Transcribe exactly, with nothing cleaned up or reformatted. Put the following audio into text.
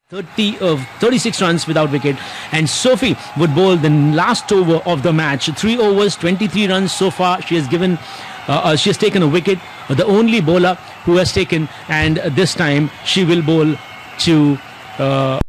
thirty of thirty-six runs without wicket, and Sophie would bowl the last over of the match. Three overs, twenty-three runs so far. She has given, uh, uh, she has taken a wicket. The only bowler who has taken, and this time she will bowl to. Uh